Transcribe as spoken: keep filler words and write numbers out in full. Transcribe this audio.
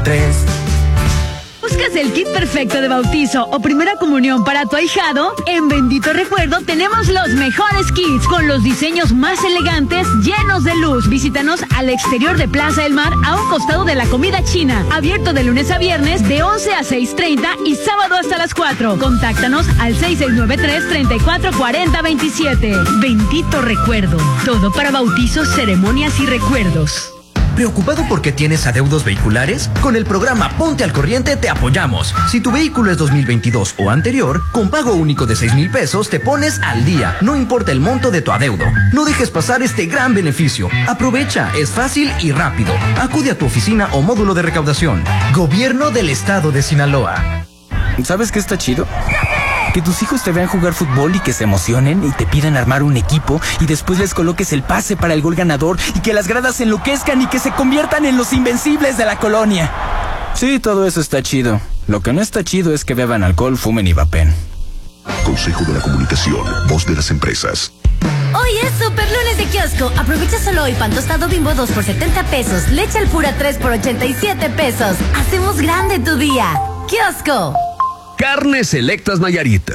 Tres. ¿Buscas el kit perfecto de bautizo o primera comunión para tu ahijado? En Bendito Recuerdo tenemos los mejores kits con los diseños más elegantes, llenos de luz. Visítanos al exterior de Plaza del Mar, a un costado de la comida china. Abierto de lunes a viernes de once a seis treinta y sábado hasta las cuatro. Contáctanos al seis seis nueve tres, treinta y cuatro cuarenta veintisiete. Bendito Recuerdo. Todo para bautizos, ceremonias y recuerdos. ¿Preocupado porque tienes adeudos vehiculares? Con el programa Ponte al Corriente te apoyamos. Si tu vehículo es dos mil veintidós o anterior, con pago único de seis mil pesos te pones al día, no importa el monto de tu adeudo. No dejes pasar este gran beneficio. Aprovecha, es fácil y rápido. Acude a tu oficina o módulo de recaudación. Gobierno del Estado de Sinaloa. ¿Sabes qué está chido? Que tus hijos te vean jugar fútbol y que se emocionen y te pidan armar un equipo y después les coloques el pase para el gol ganador y que las gradas se enloquezcan y que se conviertan en los invencibles de la colonia. Sí, todo eso está chido. Lo que no está chido es que beban alcohol, fumen y vapen. Consejo de la Comunicación, voz de las empresas. Hoy es Super Lunes de Kiosco. Aprovecha solo hoy pan tostado Bimbo dos por setenta pesos, leche al pura tres por ochenta y siete pesos. Hacemos grande tu día. Kiosco. Carnes Selectas Nayarit.